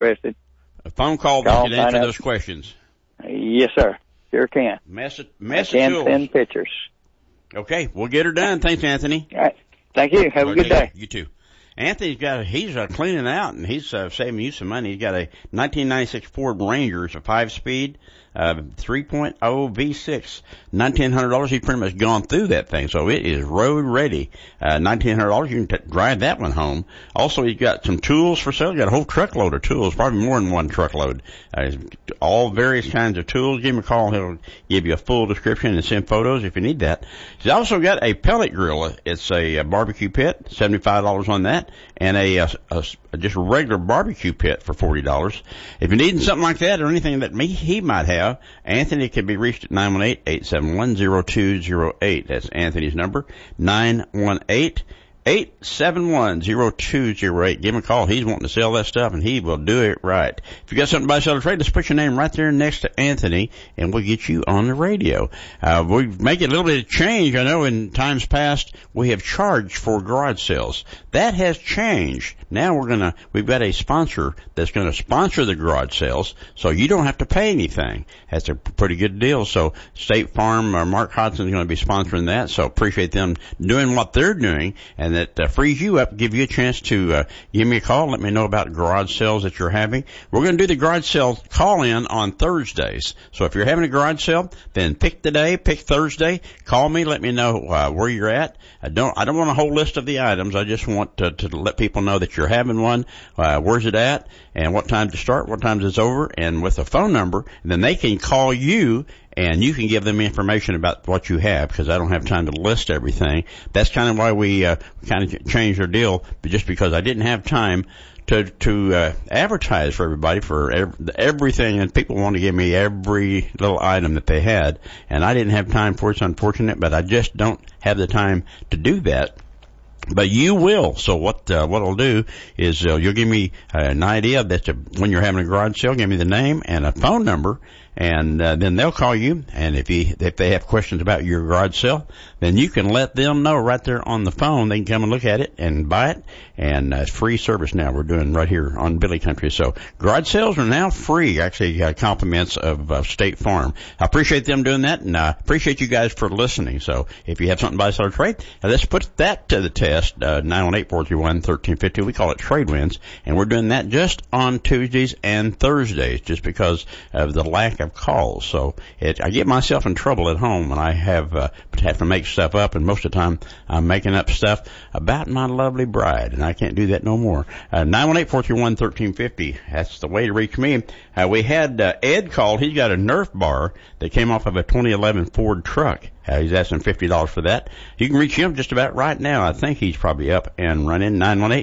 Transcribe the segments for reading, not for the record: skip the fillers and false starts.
interested. A phone call that can answer those questions. Yes, sir. Sure can. Message I can tools. send pictures. Okay, we'll get her done. Thanks, Anthony. All right. Thank you. Have a good day. You too. Anthony's he's cleaning out, and he's saving you some money. He's got a 1996 Ford Ranger. It's a 5-speed, 3.0 V6, $1,900. He's pretty much gone through that thing, so it is road ready. $1,900. You can drive that one home. Also, he's got some tools for sale. He's got a whole truckload of tools, probably more than one truckload. All various kinds of tools. Give him a call. He'll give you a full description and send photos if you need that. He's also got a pellet grill. It's a barbecue pit, $75 on that, and just a regular barbecue pit for $40. If you're needing something like that or anything that he might have, Anthony can be reached at 918-871-0208. That's Anthony's number, 918-871-0208. Give him a call. He's wanting to sell that stuff, and he will do it right. If you got something to buy, sell, or trade, just put your name right there next to Anthony, and we'll get you on the radio. We make it a little bit of change. I know in times past we have charged for garage sales. That has changed. Now we've got a sponsor that's going to sponsor the garage sales, so you don't have to pay anything. That's a pretty good deal. So State Farm, Mark Hodson is going to be sponsoring that, so appreciate them doing what they're doing, and that frees you up, give you a chance to give me a call. Let me know about garage sales that you're having. We're going to do the garage sale call-in on Thursdays. So if you're having a garage sale, then pick the day, pick Thursday. Call me, let me know where you're at. I don't want a whole list of the items. I just want to let people know that you're having one, where's it at, and what time to start, what time it's over, and with a phone number, and then they can call you, and you can give them information about what you have, because I don't have time to list everything. That's kind of why we kind of changed our deal, just because I didn't have time to advertise for everybody for everything, and people want to give me every little item that they had, and I didn't have time for it. It's unfortunate, but I just don't have the time to do that. But you will. So what I'll do is you'll give me an idea that when you're having a garage sale, give me the name and a phone number, and then they'll call you. And if they have questions about your garage sale, then you can let them know right there on the phone. They can come and look at it and buy it, and it's free service now we're doing right here on Billy Country. So garage sales are now free. Actually, compliments of State Farm. I appreciate them doing that, and I appreciate you guys for listening. So if you have something to buy, sell, or trade, let's put that to the test. 918-431-1350. We call it Trade Winds, and we're doing that just on Tuesdays and Thursdays, just because of the lack of calls. So I get myself in trouble at home when I have to make stuff up, and most of the time I'm making up stuff about my lovely bride, and I can't do that no more. 918-431-1350. That's the way to reach me. We had Ed called. He's got a Nerf bar that came off of a 2011 Ford truck. He's asking $50 for that. You can reach him just about right now. I think he's probably up and running.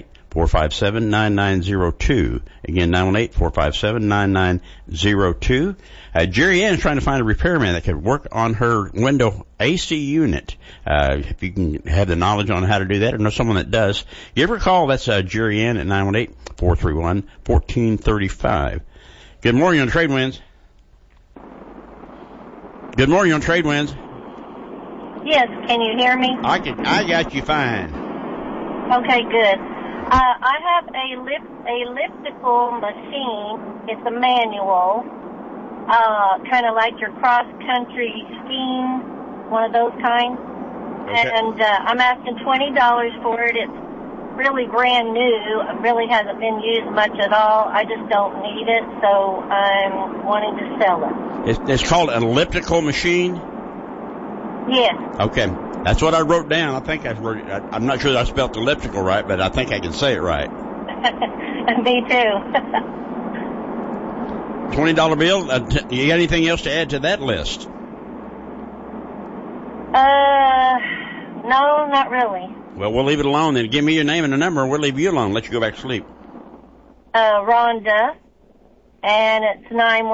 918-457-9902. Again, 918-457-9902. Jerry Ann is trying to find a repairman that could work on her window AC unit. If you can have the knowledge on how to do that, or know someone that does, give her a call. That's Jerry Ann at 918-431-1435. Good morning on Trade Winds. Good morning on Trade Winds. Yes, can you hear me? I got you fine. Okay, good. I have a elliptical machine. It's a manual, kind of like your cross-country skiing, one of those kinds. Okay. And I'm asking $20 for it. It's really brand new. It really hasn't been used much at all. I just don't need it, so I'm wanting to sell it. It's called an elliptical machine? Yes. Okay. That's what I wrote down. I think I'm not sure that I spelled elliptical right, but I think I can say it right. Me too. $20 bill. You got anything else to add to that list? No, not really. Well, we'll leave it alone then. Give me your name and a number, and we'll leave you alone. Let you go back to sleep. Rhonda, and it's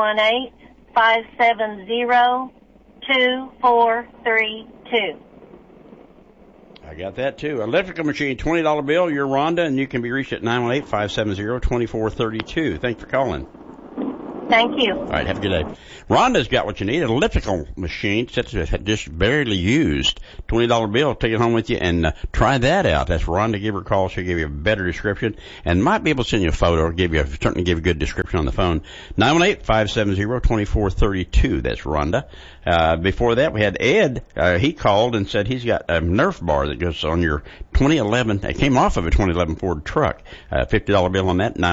918-570-2432. I got that, too. Electrical machine, $20 bill. You're Rhonda, and you can be reached at 918-570-2432. Thanks for calling. Thank you. All right, have a good day. Rhonda's got what you need, an elliptical machine that's just barely used. $20 bill, take it home with you and try that out. That's Rhonda. Give her a call. She'll give you a better description and might be able to send you a photo or certainly give you a good description on the phone. 918-570-2432. That's Rhonda. Before that, we had Ed. He called and said he's got a Nerf bar that goes on your 2011. It came off of a 2011 Ford truck. $50 bill on that.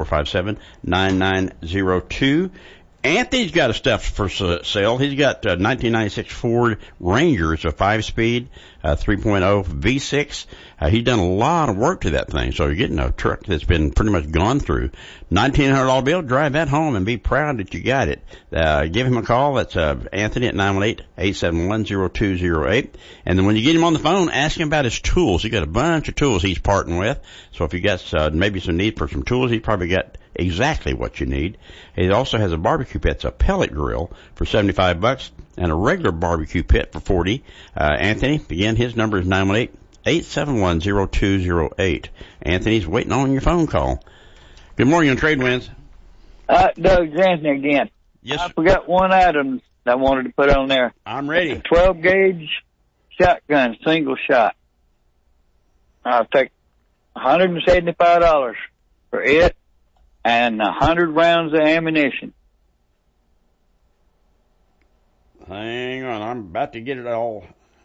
918-457-9902. Anthony's got a stuff for sale. He's got 1996 Ford Ranger. It's a 5-speed, 3.0 V6. He's done a lot of work to that thing, so you're getting a truck that's been pretty much gone through. $1,900 bill. Drive that home and be proud that you got it. Give him a call. That's Anthony at 918-871-0208. And then when you get him on the phone, ask him about his tools. He's got a bunch of tools he's parting with. So if you got maybe some need for some tools, he's probably got exactly what you need. He also has a barbecue pit. It's a pellet grill for $75 and a regular barbecue pit for $40. Anthony, again, his number is 918-871-0208. Anthony's waiting on your phone call. Good morning on Trade Winds. Doug, it's Anthony again. Yes. I forgot one item I wanted to put on there. I'm ready. 12-gauge shotgun, single shot. I'll take $175 for it and 100 rounds of ammunition. Hang on, I'm about to get it all.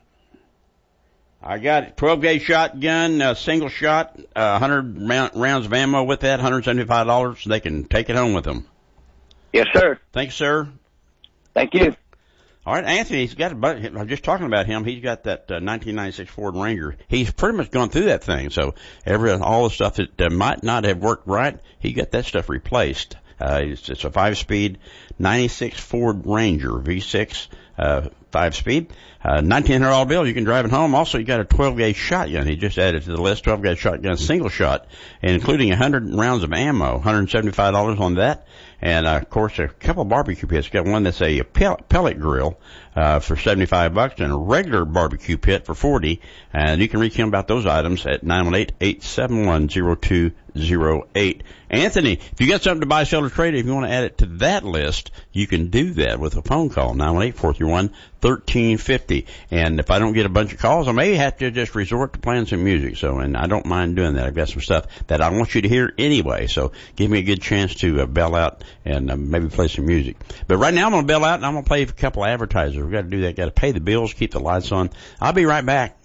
I got it. 12-gauge shotgun, single shot, 100 rounds of ammo with that, $175. They can take it home with them. Yes, sir. Thanks, sir. Thank you. All right, Anthony's got a budget. I'm just talking about him. He's got that 1996 Ford Ranger. He's pretty much gone through that thing. So all the stuff that might not have worked right, he got that stuff replaced. It's a 5-speed 96 Ford Ranger V6, 5-speed. $1,900 bill. You can drive it home. Also, you got a 12-gauge shotgun. He just added to the list, 12-gauge shotgun, single shot, and including 100 rounds of ammo, $175 on that. And, of course, a couple of barbecue pits. Got one that's a pellet grill for $75 and a regular barbecue pit for $40. And you can reach him about those items at 918-871-0208. Anthony, if you got something to buy, sell, or trade, if you want to add it to that list, you can do that with a phone call, 918-431-1350. And if I don't get a bunch of calls, I may have to just resort to playing some music. And I don't mind doing that. I've got some stuff that I want you to hear anyway. So give me a good chance to bail out and maybe play some music. But right now I'm going to bail out and I'm going to play a couple of advertisers. We've got to do that. Got to pay the bills, keep the lights on. I'll be right back.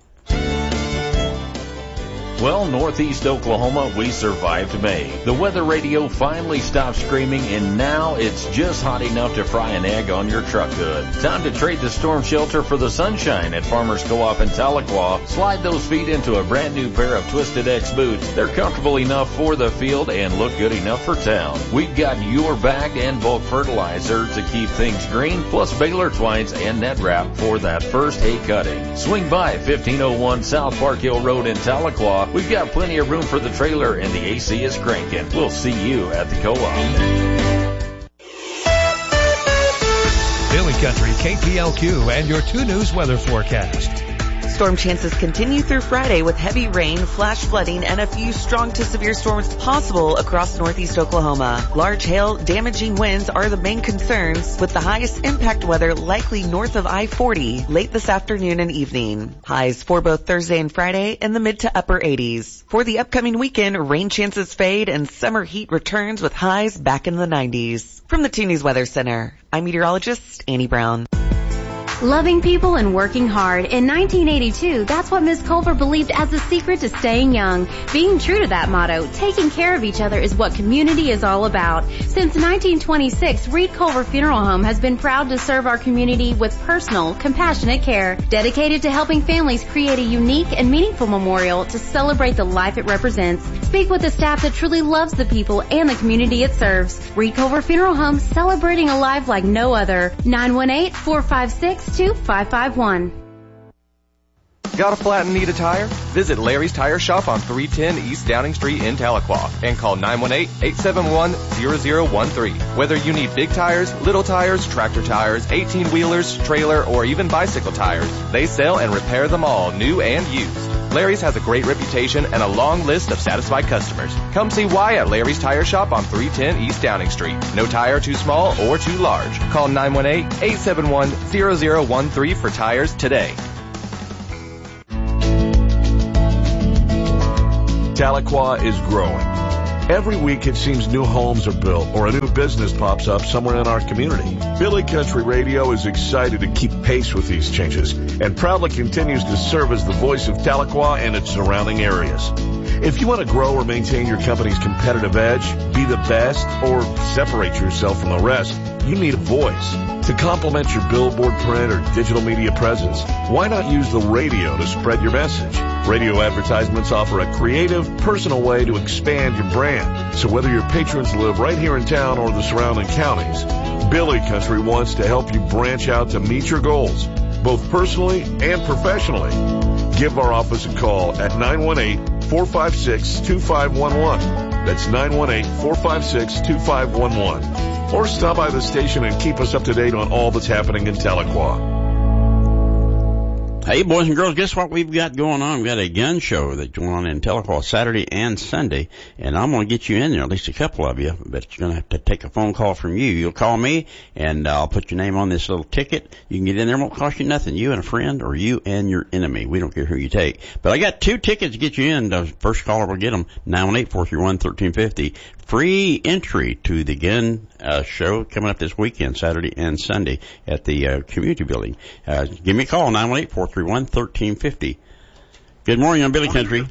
Well, Northeast Oklahoma, we survived May. The weather radio finally stopped screaming, and now it's just hot enough to fry an egg on your truck hood. Time to trade the storm shelter for the sunshine at Farmers Co-op in Tahlequah. Slide those feet into a brand new pair of Twisted X boots. They're comfortable enough for the field and look good enough for town. We've got your bag and bulk fertilizer to keep things green, plus baler twines and net wrap for that first hay cutting. Swing by 1501 South Park Hill Road in Tahlequah. We've got plenty of room for the trailer and the AC is cranking. We'll see you at the co-op. Billy Country, KPLQ, and your 2 News weather forecast. Storm chances continue through Friday with heavy rain, flash flooding, and a few strong to severe storms possible across northeast Oklahoma. Large hail, damaging winds are the main concerns, with the highest impact weather likely north of I-40 late this afternoon and evening. Highs for both Thursday and Friday in the mid to upper 80s. For the upcoming weekend, rain chances fade and summer heat returns with highs back in the 90s. From the 2 News Weather Center, I'm meteorologist Annie Brown. Loving people and working hard. In 1982, that's what Ms. Culver believed as the secret to staying young. Being true to that motto, taking care of each other is what community is all about. Since 1926, Reed Culver Funeral Home has been proud to serve our community with personal, compassionate care, dedicated to helping families create a unique and meaningful memorial to celebrate the life it represents. Speak with the staff that truly loves the people and the community it serves. Reed Culver Funeral Home, celebrating a life like no other. 918-456-2551. Got a flat and need a tire? Visit Larry's Tire Shop on 310 East Downing Street in Tahlequah and call 918-871-0013. Whether you need big tires, little tires, tractor tires, 18-wheelers, trailer, or even bicycle tires, they sell and repair them all, new and used. Larry's has a great reputation and a long list of satisfied customers. Come see why at Larry's Tire Shop on 310 East Downing Street. No tire too small or too large. Call 918-871-0013 for tires today. Tahlequah is growing. Every week it seems new homes are built or a new business pops up somewhere in our community. Billy Country Radio is excited to keep pace with these changes and proudly continues to serve as the voice of Tahlequah and its surrounding areas. If you want to grow or maintain your company's competitive edge, be the best, or separate yourself from the rest, you need a voice. To complement your billboard, print, or digital media presence, why not use the radio to spread your message? Radio advertisements offer a creative, personal way to expand your brand. So whether your patrons live right here in town or the surrounding counties, Billy Country wants to help you branch out to meet your goals, both personally and professionally. Give our office a call at 918-456-2511. That's 918-456-2511. Or stop by the station and keep us up to date on all that's happening in Tahlequah. Hey, boys and girls, guess what we've got going on? We've got a gun show that's going on in Tahlequah Saturday and Sunday, and I'm going to get you in there, at least a couple of you, but you're going to have to take a phone call from you. You'll call me, and I'll put your name on this little ticket. You can get in there. It won't cost you nothing. You and a friend or you and your enemy. We don't care who you take. But I got 2 tickets to get you in. The first caller will get them, 918-431-1350. Free entry to the gun show coming up this weekend, Saturday and Sunday at the community building. Give me a call, 918-431-1350. Good morning on Billy Country.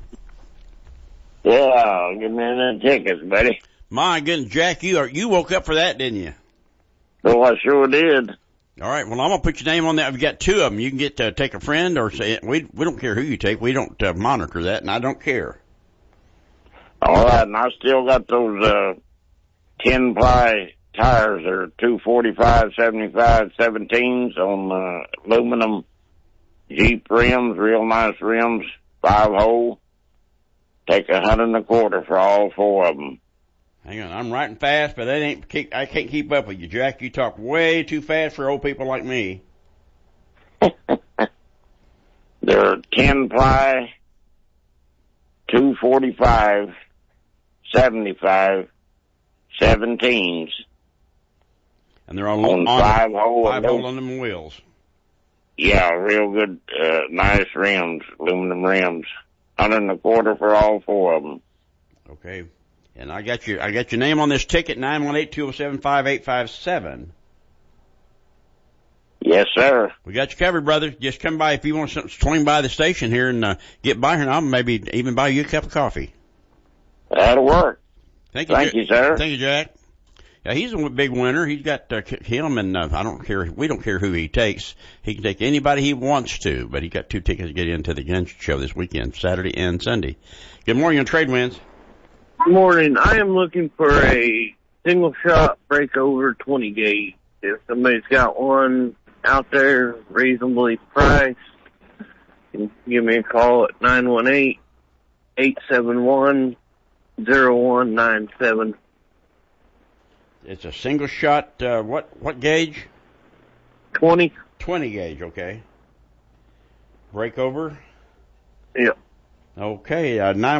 Yeah, give me them tickets, buddy. My goodness, Jack, you woke up for that, didn't you? Oh, I sure did. All right, well, I'm going to put your name on that. We've got 2 of them. You can get to take a friend or say, we don't care who you take. We don't monitor that, and I don't care. All right, and I still got those 10-ply tires. They're 245, 75, 17s on aluminum Jeep rims, real nice rims, 5-hole. Take $125 for all 4 of them. Hang on, I'm writing fast, but I can't keep up with you, Jack. You talk way too fast for old people like me. They're 10-ply, 245, 75, 17s. And they're on 5-hole aluminum wheels. Yeah, real good, nice rims, aluminum rims. $125 for all 4 of them. Okay. And I got your name on this ticket, 918-207-5857. Yes, sir. We got you covered, brother. Just come by if you want to swing by the station here and get by here, and I'll maybe even buy you a cup of coffee. That'll work. Thank you, sir. Thank you, Jack. Yeah, he's a big winner. He's got him, and I don't care. We don't care who he takes. He can take anybody he wants to, but he got 2 tickets to get into the gun show this weekend, Saturday and Sunday. Good morning on Trade Winds. Good morning. I am looking for a single shot breakover 20 gauge. If somebody's got one out there reasonably priced, you can give me a call at 918-871-0197. It's a single shot, what gauge? 20. 20 gauge, okay. Breakover? Yep. Okay,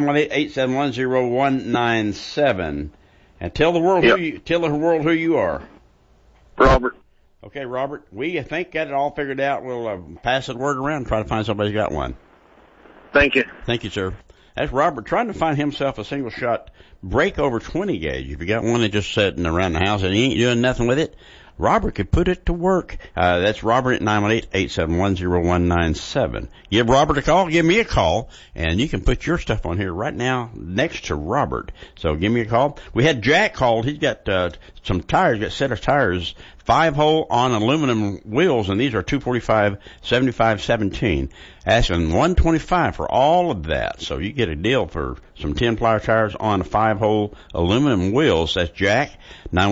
918-871-0197. And tell the world who you are. Robert. Okay, Robert, we think got it all figured out. We'll pass the word around and try to find somebody who's got one. Thank you. Thank you, sir. That's Robert trying to find himself a single shot breakover 20 gauge. If you got one that's just sitting around the house and he ain't doing nothing with it, Robert could put it to work. That's Robert at 918-871-0197. Give Robert a call. Give me a call. And you can put your stuff on here right now next to Robert. So give me a call. We had Jack called. He's got some tires, got a set of tires, 5-hole on aluminum wheels, and these are 245, 75, 17. Asking $125 for all of that. So you get a deal for some 10-ply tires on 5-hole aluminum wheels. That's Jack, 918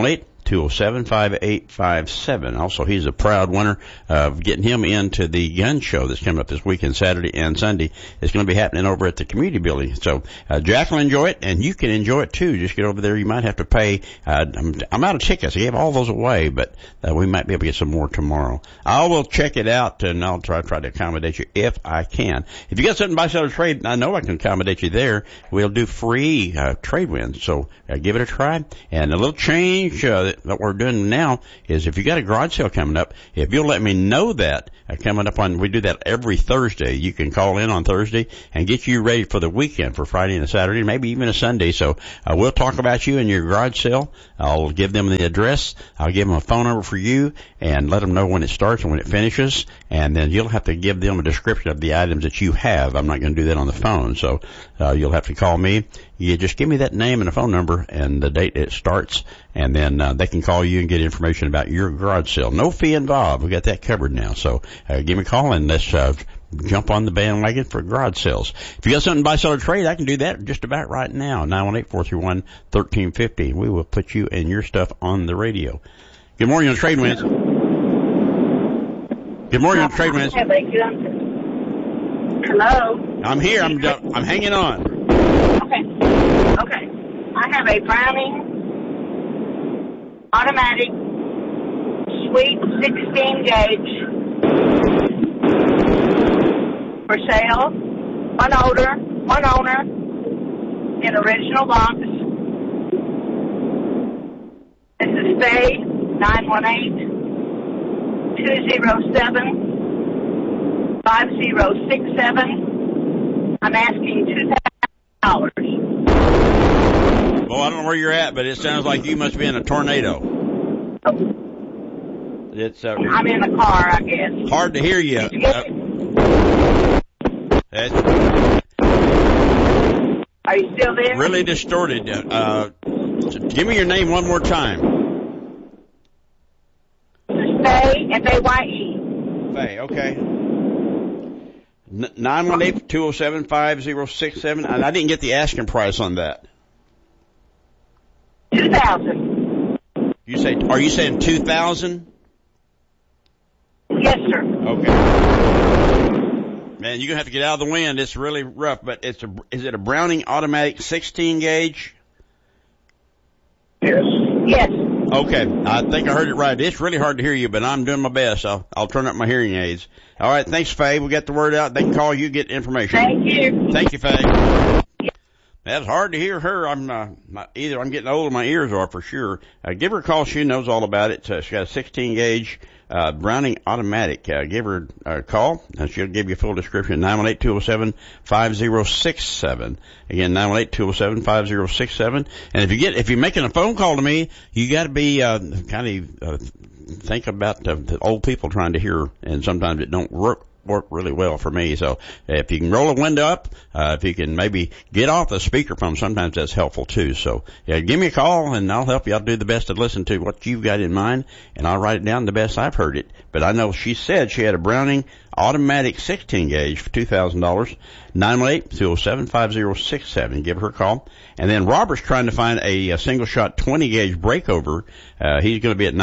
918-207-5857. Also, he's a proud winner of getting him into the gun show that's coming up this weekend, Saturday and Sunday. It's going to be happening over at the community building. So Jack will enjoy it, and you can enjoy it too. Just get over there. You might have to pay. I'm out of tickets. I gave all those away, but we might be able to get some more tomorrow. I will check it out, and I'll try to accommodate you if I can. If you got something to buy, sell, or trade, I know I can accommodate you there. We'll do free trade wins. So give it a try. And a little change that we're doing now is if you got a garage sale coming up, if you'll let me know that coming up we do that every Thursday. You can call in on Thursday and get you ready for the weekend, for Friday and a Saturday, maybe even a Sunday. So we'll talk about you and your garage sale. I'll give them the address. I'll give them a phone number for you and let them know when it starts and when it finishes. And then you'll have to give them a description of the items that you have. I'm not going to do that on the phone. So you'll have to call me. You just give me that name and a phone number and the date it starts, and then they can call you and get information about your garage sale. No fee involved. We got that covered now. So give me a call and let's jump on the bandwagon for garage sales. If you got something to buy, sell, or trade, I can do that just about right now. 918-431-1350. We will put you and your stuff on the radio. Good morning on Trade Winds. Good morning on Trade Winds. Hello. I'm here. I'm hanging on. Okay. I have a Browning automatic Sweet 16 gauge for sale. One owner, in original box. This is Spade, 918-207-5067. I'm asking $2,000. Well, I don't know where you're at, but it sounds like you must be in a tornado. It's I'm in the car, I guess. Hard to hear you. Are you still there? Really distorted. Give me your name one more time. Faye, F-A-Y-E. Faye, okay. 918-207-5067. And I didn't get the asking price on that. 2,000. Are you saying 2,000? Yes, sir. Okay. Man, you're gonna have to get out of the wind. It's really rough, but is it a Browning automatic 16 gauge? Yes. Yes. Okay. I think I heard it right. It's really hard to hear you, but I'm doing my best. I'll turn up my hearing aids. All right. Thanks, Faye. We got the word out. They can call you, get information. Thank you. Thank you, Faye. That's hard to hear her. Either I'm getting old or my ears are for sure. Give her a call. She knows all about it. She's got a 16 gauge, Browning automatic. Give her a call and she'll give you a full description. 918-207-5067. Again, 918-207-5067. And if you're making a phone call to me, you got to be, think about the old people trying to hear, and sometimes it don't work really well for me. So if you can roll a window up, if you can maybe get off the speakerphone, sometimes that's helpful too. So yeah, give me a call and I'll help you. I'll do the best to listen to what you've got in mind, and I'll write it down the best I've heard it. But I know she said she had a Browning automatic 16 gauge for $2,000. 918-207-5067. Give her a call. And then Robert's trying to find a single shot 20 gauge breakover. He's going to be at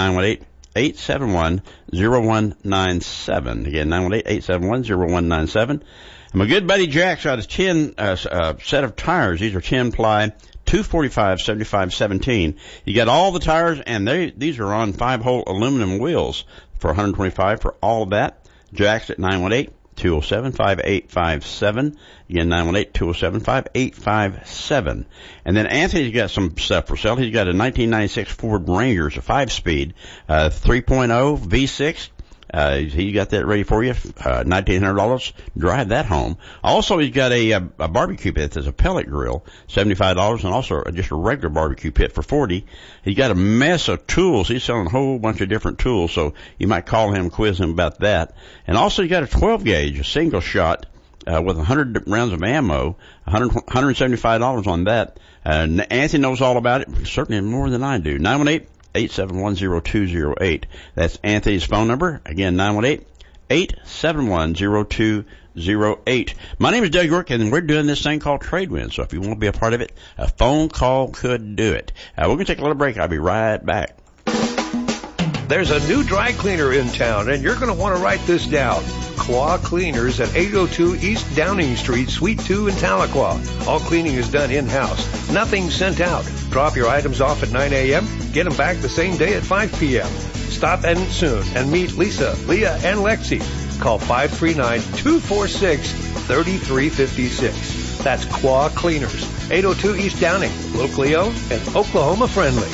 918-871-0197. Again, 918-871-0197. And my good buddy Jack's got his 10 set of tires. These are 10-ply, 245-75-17. You got all the tires, and these are on 5-hole aluminum wheels for $125 for all of that. Jack's at 918-207-5857. Again, 918-207-5857. And then Anthony's got some stuff for sale. He's got a 1996 Ford Ranger. It's a 5-speed, 3.0 V6. He got that ready for you, $1,900. Drive that home. Also, he's got a barbecue pit that's a pellet grill, $75, and also just a regular barbecue pit for $40. He's got a mess of tools. He's selling a whole bunch of different tools, so you might call him, quiz him about that. And also, he's got a 12 gauge, a single shot, with 100 rounds of ammo, $175 on that. Anthony knows all about it, certainly more than I do. 918-871-0208. That's Anthony's phone number. Again, 918-871-0208. My name is Doug York, and we're doing this thing called Trade Winds. So if you want to be a part of it, a phone call could do it. We're going to take a little break. I'll be right back. There's a new dry cleaner in town, and you're going to want to write this down. Claw Cleaners at 802 East Downing Street, Suite 2 in Tahlequah. All cleaning is done in-house. Nothing sent out. Drop your items off at 9 a.m., get them back the same day at 5 p.m. Stop in soon and meet Lisa, Leah, and Lexi. Call 539-246-3356. That's Claw Cleaners, 802 East Downing, locally owned and Oklahoma friendly.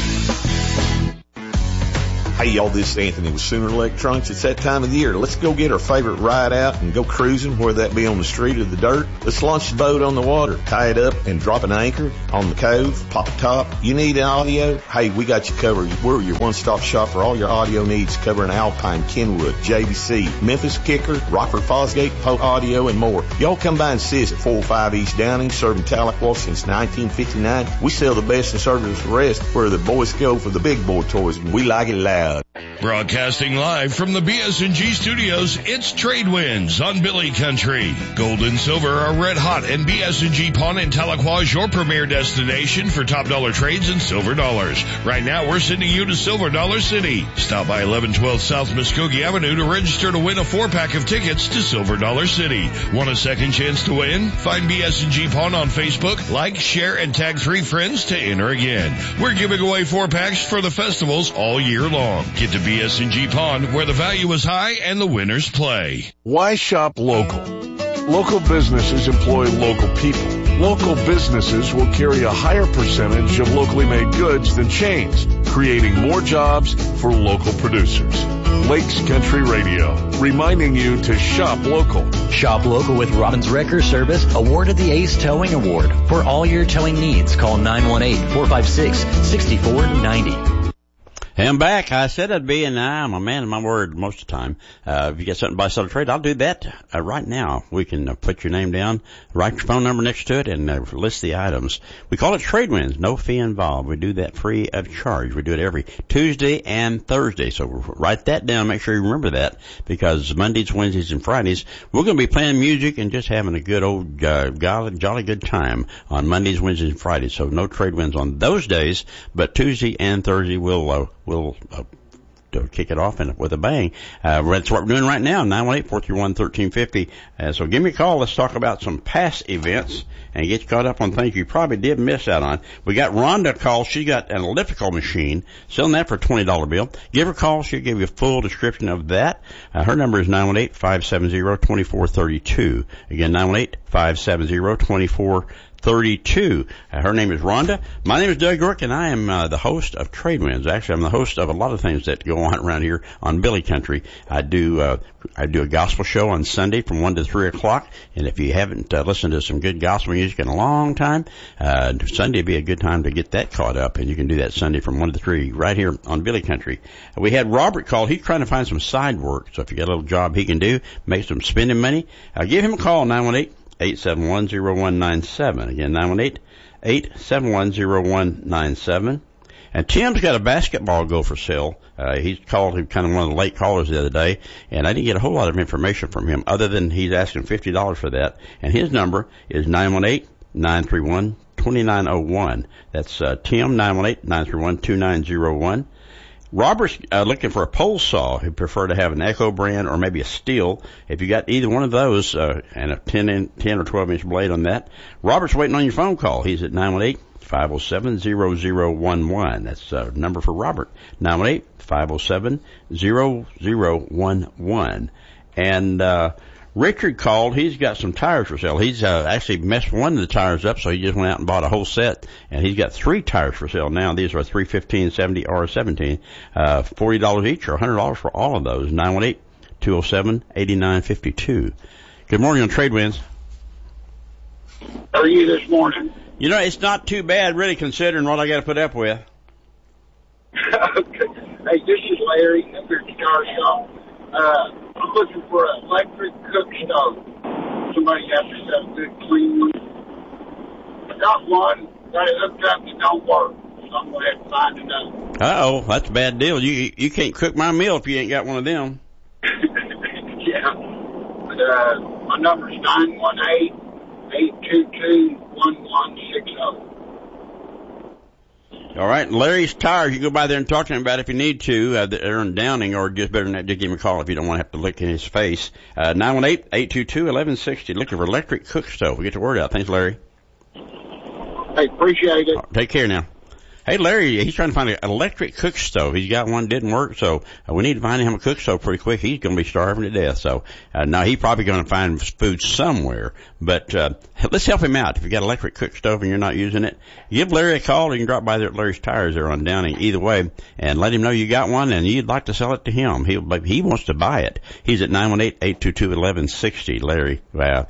Hey y'all, this is Anthony with Sooner Electronics. It's that time of the year. Let's go get our favorite ride out and go cruising, whether that be on the street or the dirt. Let's launch the boat on the water, tie it up, and drop an anchor on the cove, pop a top. You need an audio? Hey, we got you covered. We're your one-stop shop for all your audio needs, covering Alpine, Kenwood, JVC, Memphis Kicker, Rockford Fosgate, Pope Audio, and more. Y'all come by and see us at 405 East Downing, serving Tahlequah since 1959. We sell the best and service the rest, where the boys go for the big boy toys, and we like it loud. Broadcasting live from the BS&G studios, it's Trade Winds on Billy Country. Gold and silver are red hot, and BS&G Pawn in Tahlequah is your premier destination for top dollar trades and silver dollars. Right now, we're sending you to Silver Dollar City. Stop by 1112 South Muskogee Avenue to register to win a 4-pack of tickets to Silver Dollar City. Want a second chance to win? Find BS&G Pawn on Facebook, like, share, and tag 3 friends to enter again. We're giving away 4-packs for the festivals all year long. Get to BS&G Pawn, where the value is high and the winners play. Why shop local? Local businesses employ local people. Local businesses will carry a higher percentage of locally made goods than chains, creating more jobs for local producers. Lakes Country Radio, reminding you to shop local. Shop local with Robbins Wrecker Service, awarded the Ace Towing Award. For all your towing needs, call 918-456-6490. Hey, I'm back. I said I'd be, and I'm a man of my word most of the time. If you get something to buy, sell, or trade, I'll do that right now. We can put your name down, write your phone number next to it, and list the items. We call it Trade Winds, no fee involved. We do that free of charge. We do it every Tuesday and Thursday. So write that down. Make sure you remember that, because Mondays, Wednesdays, and Fridays, we're going to be playing music and just having a good old jolly good time on Mondays, Wednesdays, and Fridays. So no Trade Winds on those days, but Tuesday and Thursday we'll kick it off with a bang. That's what we're doing right now, 918-431-1350. So give me a call. Let's talk about some past events and get you caught up on things you probably did miss out on. We got Rhonda call. She got an elliptical machine, selling that for a $20 bill. Give her a call. She'll give you a full description of that. Her number is 918-570-2432. Again, 918-570-2432. Her name is Rhonda. My name is Doug York, and I am the host of Trade Winds. Actually, I'm the host of a lot of things that go on around here on Billy Country. I do a gospel show on Sunday from 1 to 3 o'clock, and if you haven't listened to some good gospel music in a long time, Sunday would be a good time to get that caught up, and you can do that Sunday from 1 to 3 right here on Billy Country. We had Robert call. He's trying to find some side work, so if you got a little job he can do, make some spending money, give him a call, 918-871-0197. Again, 918-871-0197. And Tim's got a basketball go for sale. He's called him kind of one of the late callers the other day, and I didn't get a whole lot of information from him other than he's asking $50 for that. And his number is 918-931-2901. That's Tim, 918-931-2901. Robert's looking for a pole saw. He'd prefer to have an Echo brand or maybe a Steel. If you got either one of those and a 10 or 12-inch blade on that, Robert's waiting on your phone call. He's at 918-507-0011. That's number for Robert, 918-507-0011. And Richard called. He's got some tires for sale. He's actually messed one of the tires up, so he just went out and bought a whole set, and he's got 3 tires for sale now. These are 315, 70, or 17, $40 each or $100 for all of those. 918-207-8952. Good morning on Trade Winds. How are you this morning? You know, it's not too bad, really, considering what I got to put up with. Okay. Hey, this is Larry at your guitar shop. I'm looking for an electric cook stove. Somebody has to set a good clean one. I got one, got it hooked up, it don't work. So I'm going to have to find another. Uh-oh, that's a bad deal. You can't cook my meal if you ain't got one of them. Yeah. My number's 918-822-1160. All right, Larry's Tires. You go by there and talk to him about it if you need to. They're in Downing, or just better than that, just give him a call if you don't want to have to look in his face. 918-822-1160. Looking for electric cook stove. We get the word out. Thanks, Larry. Hey, appreciate it. Take care now. Hey, Larry, he's trying to find an electric cook stove. He's got one, didn't work, so we need to find him a cook stove pretty quick. He's going to be starving to death. So, now he's probably going to find food somewhere, but, let's help him out. If you got an electric cook stove and you're not using it, give Larry a call. You can drop by there at Larry's Tires there on Downing, either way, and let him know you got one and you'd like to sell it to him. He wants to buy it. He's at 918-822-1160, Larry.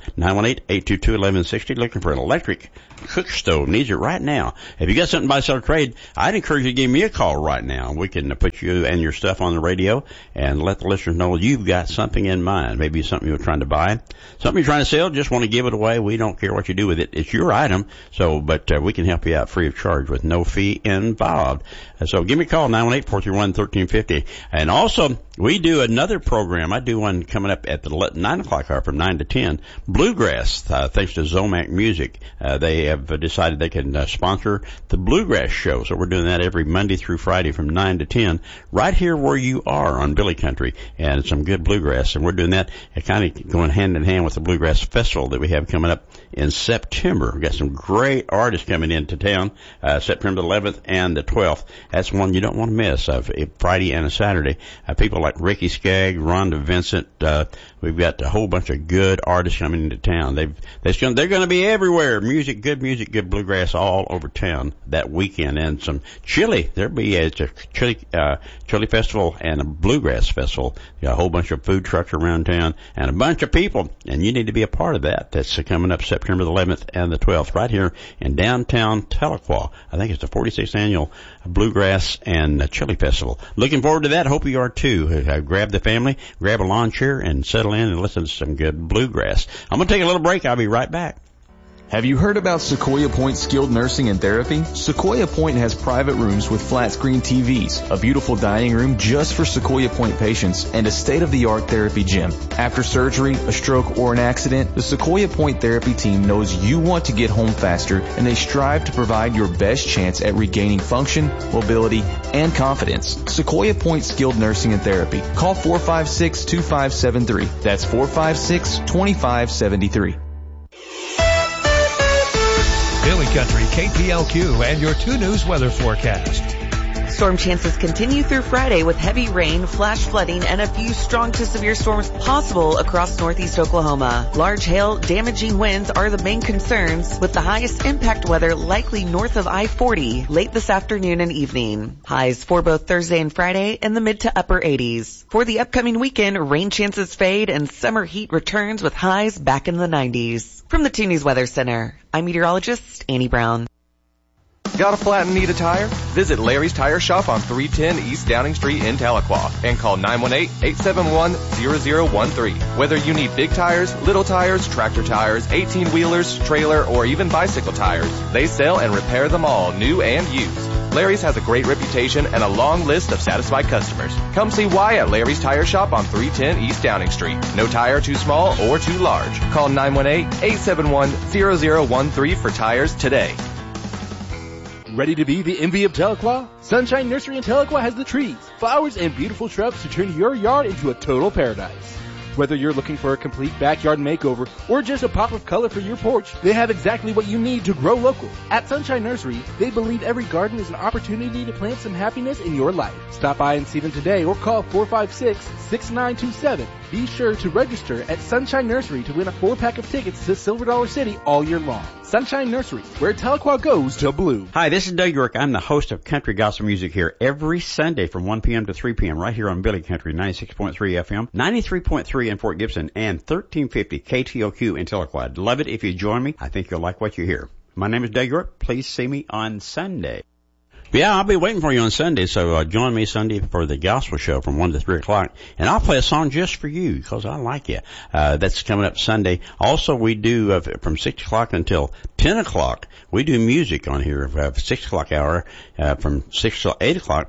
918-822-1160, looking for an electric cook stove. Needs it right now. If you got something to buy, sell, or trade, I'd encourage you to give me a call right now. We can put you and your stuff on the radio and let the listeners know you've got something in mind. Maybe something you're trying to buy, something you're trying to sell, just want to give it away. We don't care what you do with it. It's your item. So, but we can help you out free of charge with no fee involved. So give me a call, 918-431-1350. And also, we do another program. I do one coming up at the 9 o'clock hour from 9 to 10. Bluegrass, thanks to Zomac Music. They have decided they can sponsor the Bluegrass show. So we're doing that every Monday through Friday from 9 to 10 right here where you are on Billy Country. And some good bluegrass. And we're doing that kind of going hand in hand with the Bluegrass Festival that we have coming up in September. We've got some great artists coming into town, September 11th and the 12th. That's one you don't want to miss, Friday and a Saturday. People like Ricky Skaggs, Rhonda Vincent. We've got a whole bunch of good artists coming into town. They're going to be everywhere. Good bluegrass all over town that weekend. And some chili. There'll be a chili festival and a bluegrass festival. Got a whole bunch of food trucks around town and a bunch of people. And you need to be a part of that. That's coming up September the 11th and the 12th right here in downtown Tahlequah. I think it's the 46th annual Bluegrass and Chili Festival. Looking forward to that. Hope you are too. Grab the family, grab a lawn chair, and settle in and listen to some good bluegrass. I'm going to take a little break. I'll be right back. Have you heard about Sequoia Point Skilled Nursing and Therapy? Sequoia Point has private rooms with flat screen TVs, a beautiful dining room just for Sequoia Point patients, and a state-of-the-art therapy gym. After surgery, a stroke, or an accident, the Sequoia Point Therapy team knows you want to get home faster, and they strive to provide your best chance at regaining function, mobility, and confidence. Sequoia Point Skilled Nursing and Therapy. Call 456-2573. That's 456-2573. Billy Country, KPLQ, and your 2 News weather forecast. Storm chances continue through Friday with heavy rain, flash flooding, and a few strong to severe storms possible across northeast Oklahoma. Large hail, damaging winds are the main concerns, with the highest impact weather likely north of I-40 late this afternoon and evening. Highs for both Thursday and Friday in the mid to upper 80s. For the upcoming weekend, rain chances fade and summer heat returns with highs back in the 90s. From the 2 News Weather Center, I'm meteorologist Annie Brown. Got a flat and need a tire? Visit Larry's Tire Shop on 310 East Downing Street in Tahlequah and call 918-871-0013. Whether you need big tires, little tires, tractor tires, 18-wheelers, trailer, or even bicycle tires, they sell and repair them all, new and used. Larry's has a great reputation and a long list of satisfied customers. Come see why at Larry's Tire Shop on 310 East Downing Street. No tire too small or too large. Call 918-871-0013 for tires today. Ready to be the envy of Tahlequah? Sunshine Nursery in Tahlequah has the trees, flowers, and beautiful shrubs to turn your yard into a total paradise. Whether you're looking for a complete backyard makeover or just a pop of color for your porch, they have exactly what you need to grow local. At Sunshine Nursery, they believe every garden is an opportunity to plant some happiness in your life. Stop by and see them today or call 456-6927. Be sure to register at Sunshine Nursery to win a 4-pack of tickets to Silver Dollar City all year long. Sunshine Nursery, where Tahlequah goes to blue. Hi, this is Doug York. I'm the host of Country Gospel Music here every Sunday from 1 p.m. to 3 p.m. right here on Billy Country, 96.3 FM, 93.3 in Fort Gibson, and 1350 KTOQ in Tahlequah. I'd love it if you join me. I think you'll like what you hear. My name is Doug York. Please see me on Sunday. Yeah, I'll be waiting for you on Sunday, so join me Sunday for the gospel show from 1 to 3 o'clock, and I'll play a song just for you because I like you. That's coming up Sunday. Also, we do from 6 o'clock until 10 o'clock, we do music on here, 6 o'clock hour, from 6 till 8 o'clock.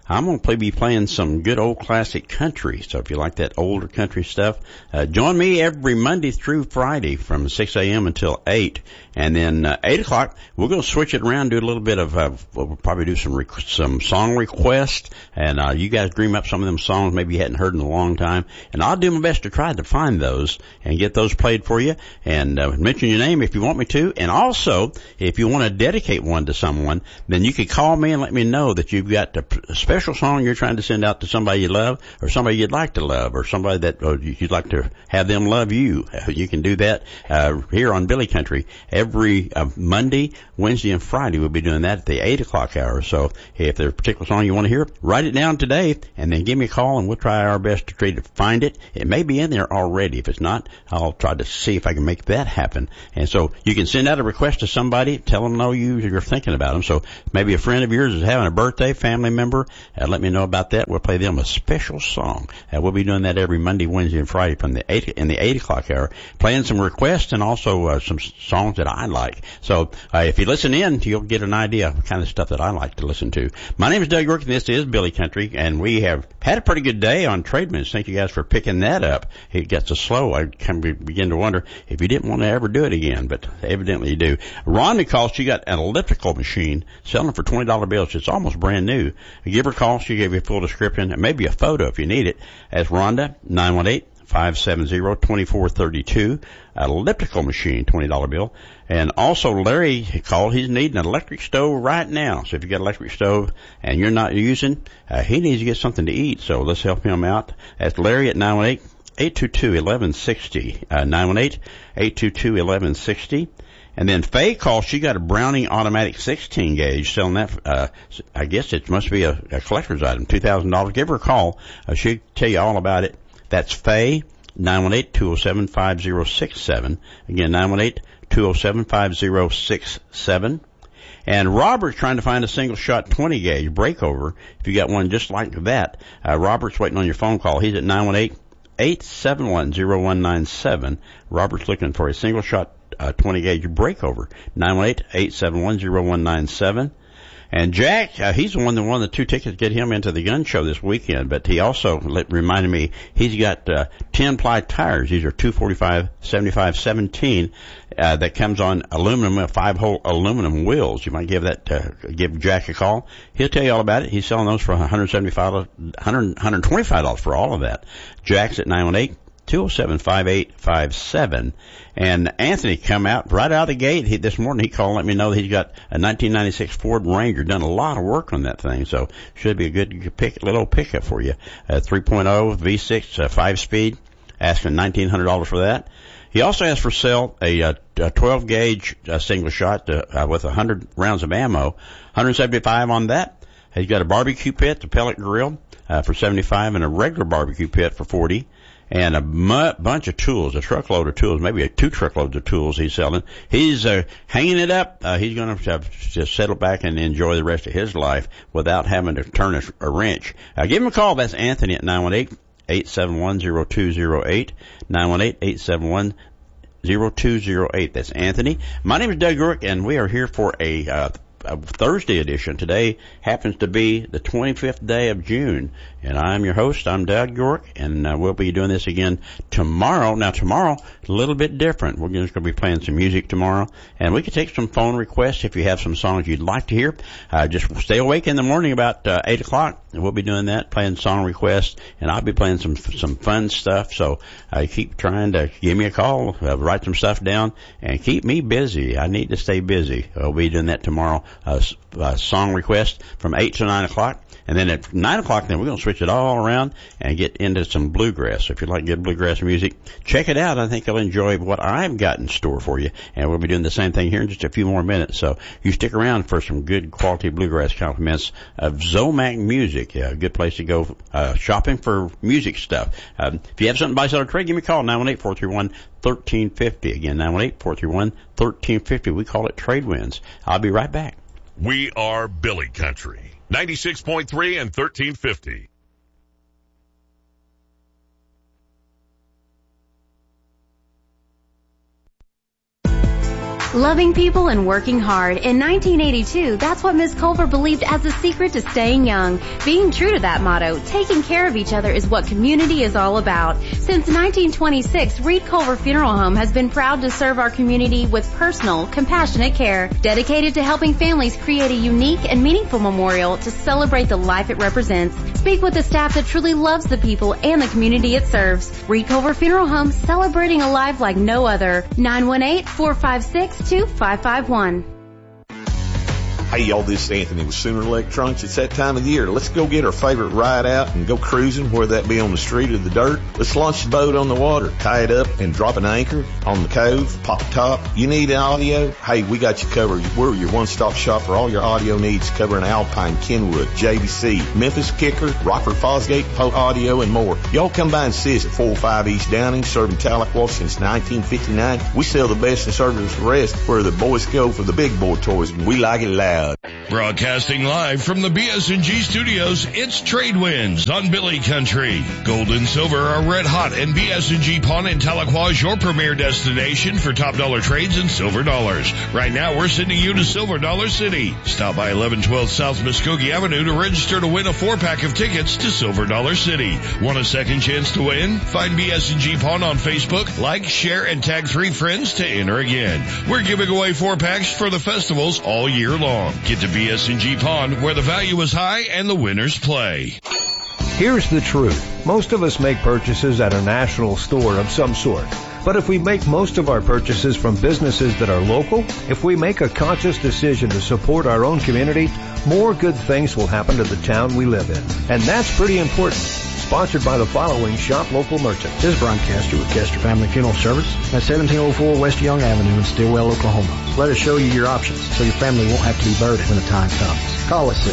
I'm going to be playing some good old classic country. So if you like that older country stuff, join me every Monday through Friday from 6 a.m. until 8. And then 8 o'clock, we're going to switch it around, do a little bit of, we'll probably do some song requests. And you guys dream up some of them songs maybe you hadn't heard in a long time. And I'll do my best to try to find those and get those played for you. And mention your name if you want me to. And also, if you want to dedicate one to someone, then you could call me and let me know that you've got a special song you're trying to send out to somebody you love, or somebody you'd like to love, or somebody that you'd like to have them love you. You can do that here on Billy Country every Monday, Wednesday, and Friday. We'll be doing that at the 8 o'clock hour. So if there's a particular song you want to hear, write it down today, and then give me a call, and we'll try our best to try to find it. It may be in there already. If it's not, I'll try to see if I can make that happen. And so you can send out a request to somebody, tell them you're thinking about them. So maybe a friend of yours is having a birthday, family member, let me know about that. We'll play them a special song. We'll be doing that every Monday, Wednesday, and Friday from the 8 o'clock hour, playing some requests and also some songs that I like. So if you listen in, you'll get an idea of the kind of stuff that I like to listen to. My name is Doug York, and this is Billy Country, and we have had a pretty good day on Tradewinds. Thank you guys for picking that up. It gets so slow, I kind of begin to wonder if you didn't want to ever do it again, but evidently you do. Rhonda calls. She got an elliptical machine selling for $20 bills. It's almost brand new. Give her a call. She gave you a full description and maybe a photo if you need it. That's Rhonda, 918-570-2432. Elliptical machine, $20 bill. And also Larry called. He's needing an electric stove right now. So if you got an electric stove and you're not using, he needs to get something to eat. So let's help him out. That's Larry at 918-822-1160. 918-822-1160. And then Faye called. She got a Browning automatic 16 gauge, selling that. I guess it must be a collector's item, $2,000. Give her a call. She'll tell you all about it. That's Faye, 918-207-5067. Again, 918-207-5067. And Robert's trying to find a single shot 20 gauge breakover. If you got one just like that, Robert's waiting on your phone call. He's at 918-871-0197. Robert's looking for a single shot 20 gauge breakover. 918-871-0197. And Jack, he's the one that won the 2 tickets to get him into the gun show this weekend, but he also reminded me he's got 10-ply tires. These are 245-75-17 that comes on aluminum, 5-hole aluminum wheels. You might give Jack a call. He'll tell you all about it. He's selling those for $125 for all of that. Jack's at 918-207-5857. And Anthony come out right out of the gate. This morning he called and let me know that he's got a 1996 Ford Ranger. Done a lot of work on that thing, so should be a good little pickup for you. 3.0 V6, 5-speed. Asking $1,900 for that. He also has for sale a 12-gauge single shot with 100 rounds of ammo. $175 on that. He's got a barbecue pit, the pellet grill, for $75, and a regular barbecue pit for $40. And a bunch of tools, a truckload of tools, maybe 2 truckloads of tools he's selling. He's hanging it up. He's going to just settle back and enjoy the rest of his life without having to turn a wrench. Give him a call. That's Anthony at 918-871-0208. 918-871-0208. That's Anthony. My name is Doug York, and we are here for a Thursday edition. Today happens to be the 25th day of June, and I'm your host. I'm Doug York, and we'll be doing this again tomorrow. Now, tomorrow, a little bit different. We're just going to be playing some music tomorrow, and we can take some phone requests if you have some songs you'd like to hear. Just stay awake in the morning about 8 o'clock, and we'll be doing that, playing song requests, and I'll be playing some fun stuff. So keep trying to give me a call, write some stuff down, and keep me busy. I need to stay busy. We'll be doing that tomorrow. Song request from 8 to 9 o'clock. And then at 9 o'clock, then we're going to switch it all around and get into some bluegrass. So if you like good bluegrass music, check it out. I think you'll enjoy what I've got in store for you. And we'll be doing the same thing here in just a few more minutes. So you stick around for some good quality bluegrass compliments of Zomac Music. A good place to go shopping for music stuff. If you have something to buy, sell, or trade, give me a call, 918-431-1350. Again, 918-431-1350. We call it Tradewinds. I'll be right back. We are Billy Country. 96.3 and 1350. Loving people and working hard. In 1982, that's what Ms. Culver believed as the secret to staying young. Being true to that motto, taking care of each other is what community is all about. Since 1926, Reed Culver Funeral Home has been proud to serve our community with personal, compassionate care, dedicated to helping families create a unique and meaningful memorial to celebrate the life it represents. Speak with the staff that truly loves the people and the community it serves. Reed Culver Funeral Home, celebrating a life like no other. 918-456-2551. Hey y'all, this is Anthony with Sooner Electronics. It's that time of the year. Let's go get our favorite ride out and go cruising, whether that be on the street or the dirt. Let's launch the boat on the water, tie it up, and drop an anchor on the cove, pop top. You need audio? Hey, we got you covered. We're your one-stop shop for all your audio needs, covering Alpine, Kenwood, JVC, Memphis Kicker, Rockford Fosgate, Poe Audio, and more. Y'all come by and see us at 405 East Downing, serving Tahlequah since 1959. We sell the best and service the rest, where the boys go for the big boy toys, and we like it loud. Broadcasting live from the BS&G studios, it's Trade Winds on Billy Country. Gold and silver are red hot, and BS&G Pawn in Tahlequah is your premier destination for top dollar trades and silver dollars. Right now, we're sending you to Silver Dollar City. Stop by 1112 South Muskogee Avenue to register to win a 4-pack of tickets to Silver Dollar City. Want a second chance to win? Find BS&G Pawn on Facebook, like, share, and tag 3 friends to enter again. We're giving away 4-packs for the festivals all year long. Get to BS&G Pond, where the value is high and the winners play. Here's the truth. Most of us make purchases at a national store of some sort. But if we make most of our purchases from businesses that are local, if we make a conscious decision to support our own community, more good things will happen to the town we live in. And that's pretty important. Sponsored by the following shop local merchants. This is Brian Castor with Castor Family Funeral Service at 1704 West Young Avenue in Stillwell, Oklahoma. Let us show you your options so your family won't have to be burdened when the time comes. Call us at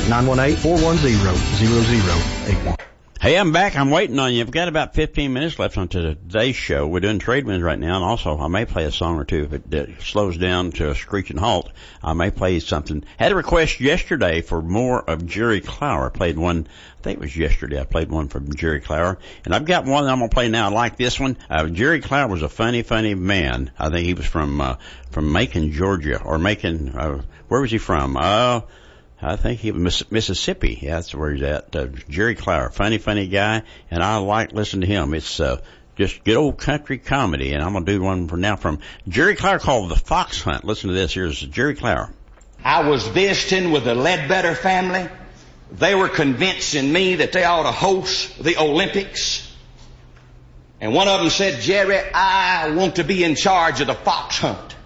918-410-0081. Hey, I'm back. I'm waiting on you. I've got about 15 minutes left on today's show. We're doing Trade Winds right now, and also I may play a song or two. If it slows down to a screeching halt, I may play something. Had a request yesterday for more of Jerry Clower. I played one, I think it was yesterday. I played one from Jerry Clower, and I've got one that I'm going to play now. I like this one. Jerry Clower was a funny man. I think he was from Macon, Georgia, or Macon, where was he from? I think he was Mississippi. Yeah, that's where he's at. Jerry Clower, funny guy, and I like listening to him. It's just good old country comedy, and I'm going to do one for now from Jerry Clower called The Fox Hunt. Listen to this. Here's Jerry Clower. I was visiting with the Ledbetter family. They were convincing me that they ought to host the Olympics. And one of them said, Jerry, I want to be in charge of the fox hunt.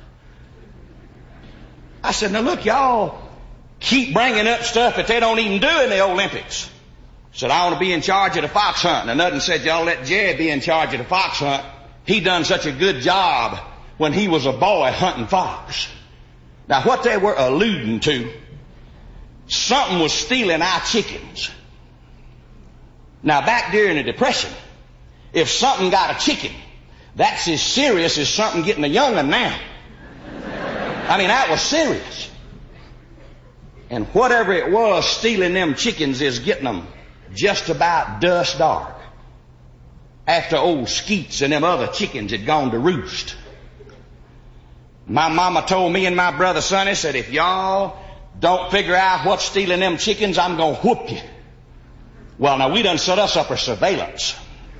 I said, now look, y'all keep bringing up stuff that they don't even do in the Olympics. Said, I want to be in charge of the fox hunt. And nothing said, y'all let Jerry be in charge of the fox hunt. He done such a good job when he was a boy hunting fox. Now what they were alluding to, something was stealing our chickens. Now back during the Depression, if something got a chicken, that's as serious as something getting a young'un now. I mean, that was serious. And whatever it was stealing them chickens is getting them just about dusk dark, after old Skeets and them other chickens had gone to roost. My mama told me and my brother Sonny, said, if y'all don't figure out what's stealing them chickens, I'm going to whoop you. Well, now we done set us up for surveillance.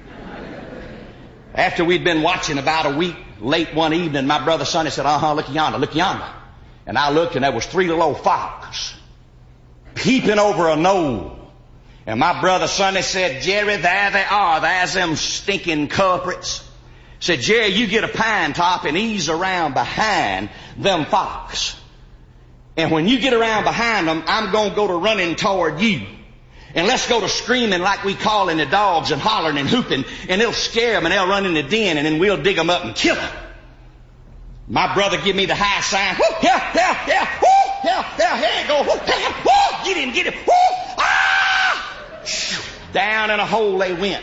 After we'd been watching about a week, late one evening, my brother Sonny said, look yonder. And I looked, and there was 3 little old foxes peeping over a knoll. And my brother Sonny said, Jerry, there they are. There's them stinking culprits. Said, Jerry, you get a pine top and ease around behind them fox. And when you get around behind them, I'm going to go to running toward you. And let's go to screaming like we calling the dogs and hollering and hooping. And it'll scare them and they'll run in the den, and then we'll dig them up and kill them. My brother give me the high sign. Woo, yeah. Woo, yeah, here you go. Woo, yeah, woo, get him. Woo, ah! Down in a hole they went.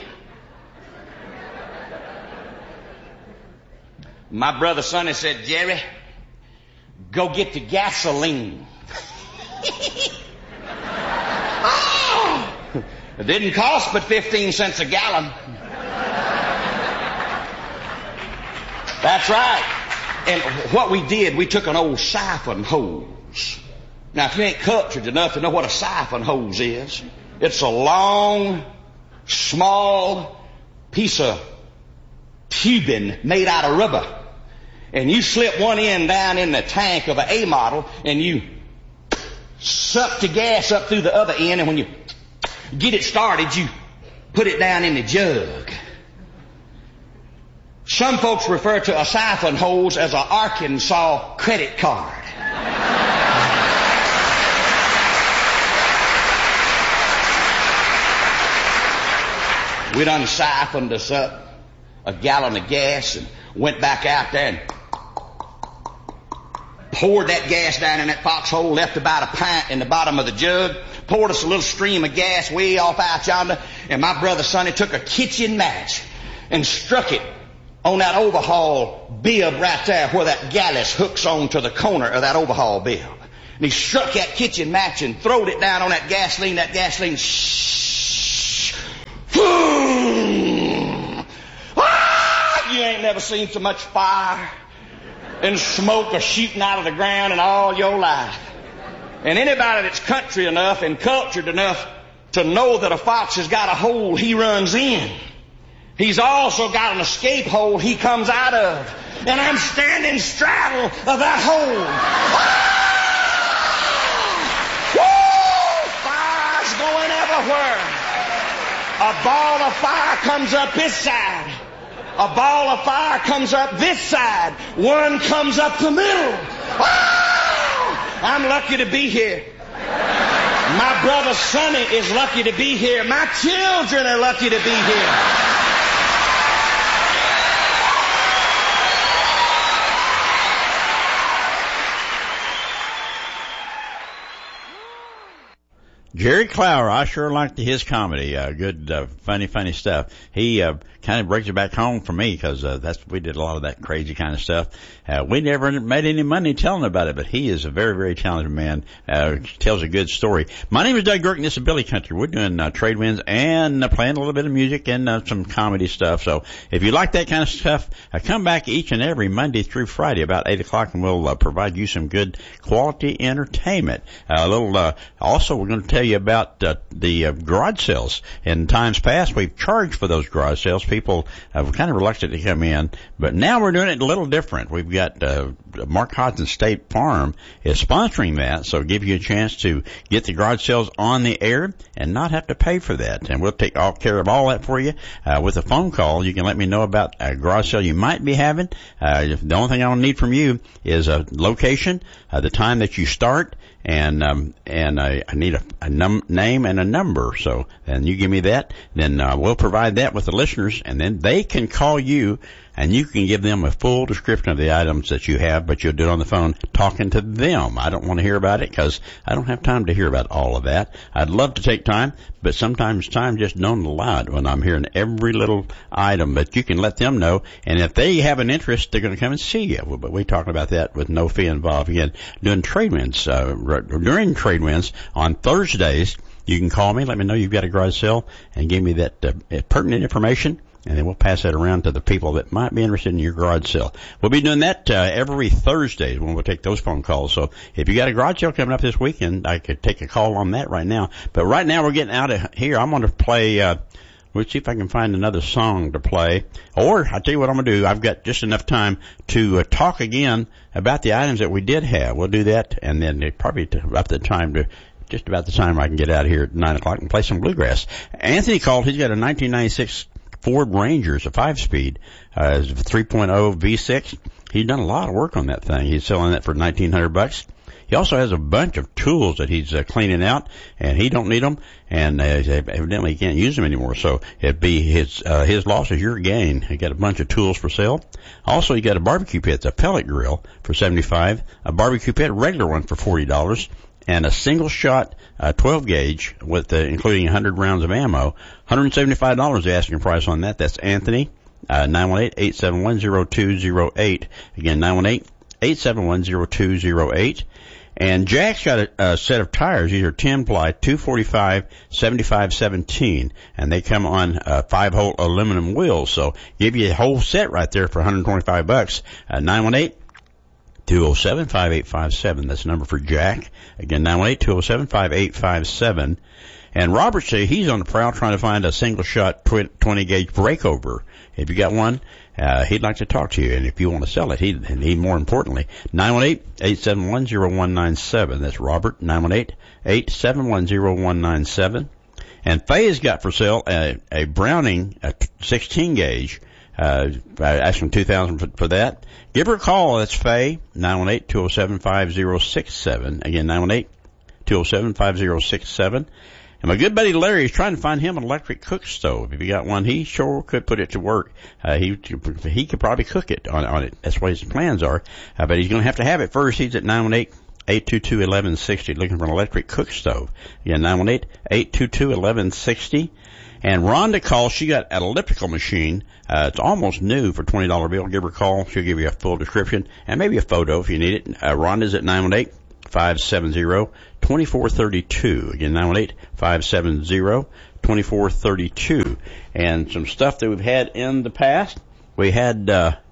My brother Sonny said, Jerry, go get the gasoline. Oh, it didn't cost but 15 cents a gallon. That's right. And what we did, we took an old siphon hose. Now, if you ain't cultured enough to know what a siphon hose is, it's a long, small piece of tubing made out of rubber. And you slip one end down in the tank of an A model, and you suck the gas up through the other end, and when you get it started, you put it down in the jug. Some folks refer to a siphon hose as an Arkansas credit card. We done siphoned us up a gallon of gas and went back out there and poured that gas down in that foxhole, left about a pint in the bottom of the jug, poured us a little stream of gas way off out yonder, and my brother Sonny took a kitchen match and struck it on that overhaul bib right there where that gallus hooks on to the corner of that overhaul bib. And he struck that kitchen match and throwed it down on that gasoline. You ain't never seen so much fire and smoke are shooting out of the ground in all your life. And anybody that's country enough and cultured enough to know that a fox has got a hole he runs in, he's also got an escape hole he comes out of. And I'm standing straddle of that hole. Woo! Fire's going everywhere. A ball of fire comes up this side. A ball of fire comes up this side. One comes up the middle. Oh! I'm lucky to be here. My brother Sonny is lucky to be here. My children are lucky to be here. Jerry Clower, I sure liked his comedy. Good, funny stuff. He kind of brings it back home for me because we did a lot of that crazy kind of stuff. We never made any money telling about it, but he is a very, very talented man. Tells a good story. My name is Doug Gurk, and this is Billy Country. We're doing trade winds and playing a little bit of music and some comedy stuff. So if you like that kind of stuff, come back each and every Monday through Friday about 8 o'clock, and we'll provide you some good quality entertainment. Also, we're going to tell you about the garage sales. In times past, we've charged for those garage sales. People were kind of reluctant to come in, but now we're doing it a little different. We've got Mark Hodson State Farm is sponsoring that, so give you a chance to get the garage sales on the air and not have to pay for that. And we'll take care of all that for you with a phone call. You can let me know about a garage sale you might be having. The only thing I'll need from you is a location, the time that you start, and I need a name and a number. So, and you give me that, then we'll provide that with the listeners, and then they can call you, and you can give them a full description of the items that you have, but you'll do it on the phone talking to them. I don't want to hear about it because I don't have time to hear about all of that. I'd love to take time, but sometimes time just don't allow it when I'm hearing every little item. But you can let them know, and if they have an interest, they're going to come and see you. But we're talking about that with no fee involved. Again, doing trade winds, during trade winds on Thursdays, you can call me, let me know you've got a garage sale, and give me that pertinent information. And then we'll pass that around to the people that might be interested in your garage sale. We'll be doing that every Thursday when we'll take those phone calls. So if you got a garage sale coming up this weekend, I could take a call on that right now. But right now we're getting out of here. I'm going to play, let's see if I can find another song to play. Or I'll tell you what I'm going to do. I've got just enough time to talk again about the items that we did have. We'll do that, and then probably about the time to just about the time I can get out of here at 9 o'clock and play some bluegrass. Anthony called. He's got a 1996 Ford Ranger. It's a 5-speed, 3.0 V6. He's done a lot of work on that thing. He's selling that for $1,900. He also has a bunch of tools that he's cleaning out, and he don't need them, and evidently he can't use them anymore. So it'd be his loss is your gain. He got a bunch of tools for sale. Also, he got a barbecue pit, it's a pellet grill for $75, a barbecue pit, regular one for $40, and a single shot 12 gauge with including 100 rounds of ammo. $175 the asking price on that. That's Anthony, 918-871-0208. Again, 918-871-0208. And Jack's got a set of tires. These are 10-ply, 245, 75-17, and they come on 5-hole aluminum wheels. So give you a whole set right there for $125. 918-207-5857. That's the number for Jack. Again, 918-207-5857. And Robert says he's on the prowl trying to find a single-shot 20-gauge breakover. If you got one, he'd like to talk to you. And if you want to sell it, he more importantly, 918-871-0197. That's Robert, 918-871-0197. And Faye has got for sale a Browning, a 16-gauge. Asking $2,000 for that. Give her a call. That's Faye, 918-207-5067. Again, 918-207-5067. And my good buddy Larry is trying to find him an electric cook stove. If you got one, he sure could put it to work. He could probably cook it on it. That's what his plans are. But he's going to have it first. He's at 918-822-1160 looking for an electric cook stove. Again, 918-822-1160. And Rhonda calls. She got an elliptical machine. It's almost new for $20 bill. Give her a call. She'll give you a full description and maybe a photo if you need it. Rhonda's at 918-570-2432. Again, 918-570-2432. And some stuff that we've had in the past. We had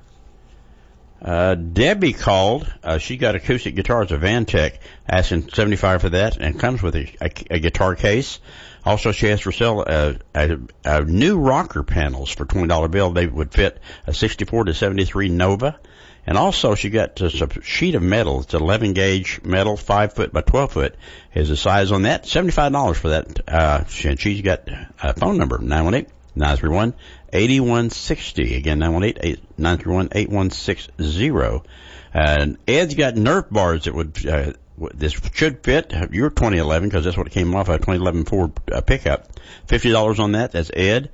Debbie called. She got acoustic guitars, a Vantech, asking $75 for that, and comes with a guitar case. Also, she has for sale a new rocker panels for $20 bill. They would fit a 64 to 73 Nova. And also, she got a sheet of metal. It's 11 gauge metal, 5 foot by 12 foot is the size on that. $75 for that. And she's got a phone number, 918-931-8160. Again, 918-931-8160. And Ed's got Nerf bars that would, this should fit your 2011 because that's what it came off a 2011 Ford pickup. $50 on that. That's Ed,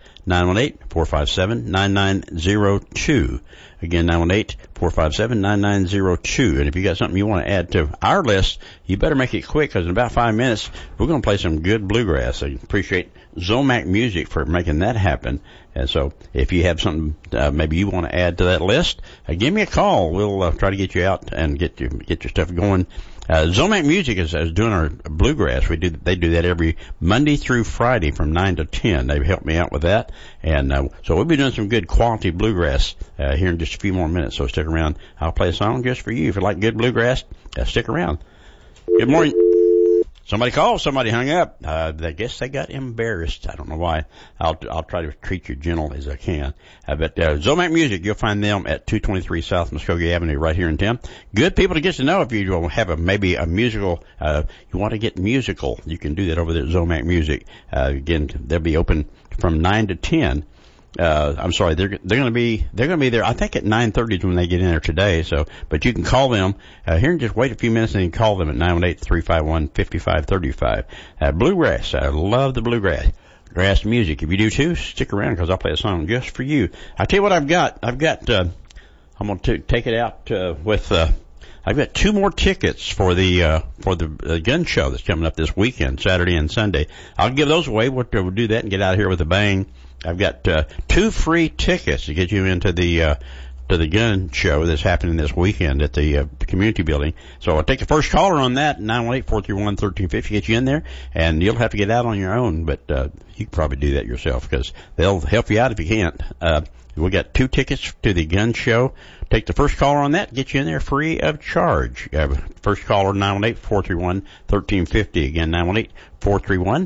918-457-9902. Again, 918-457-9902. And if you got something you want to add to our list, you better make it quick because in about 5 minutes, we're going to play some good bluegrass. I appreciate Zomac Music for making that happen. And so if you have something maybe you want to add to that list, give me a call. We'll try to get you out and get your stuff going. Zomac Music is doing our bluegrass. They do that every Monday through Friday from 9 to 10. They've helped me out with that. And so we'll be doing some good quality bluegrass here in just a few more minutes. So stick around. I'll play a song just for you. If you like good bluegrass, stick around. Good morning. Somebody called, somebody hung up. I guess they got embarrassed. I don't know why. I'll try to treat you gentle as I can. But Zomac Music, you'll find them at 223 South Muskogee Avenue right here in town. Good people to get to know if you have maybe a musical, you want to get musical, you can do that over there at Zomac Music. Again, they'll be open from 9 to 10. I'm sorry, they're going to be there. I think at 9:30 is when they get in there today. So, but you can call them here and just wait a few minutes and you can call them at 918-351-5535. Bluegrass, I love the bluegrass music. If you do too, stick around because I'll play a song just for you. I tell you what I've got. I'm going to take it out with. I've got 2 more tickets for the gun show that's coming up this weekend, Saturday and Sunday. I'll give those away. We'll do that and get out of here with a bang. I've got 2 free tickets to get you into the gun show that's happening this weekend at the community building. So I'll take the first caller on that, 918-431-1350, get you in there, and you'll have to get out on your own, but you can probably do that yourself because they'll help you out if you can't. We got 2 tickets to the gun show. Take the first caller on that, get you in there free of charge. First caller, 918-431-1350. Again, 918-431-1350.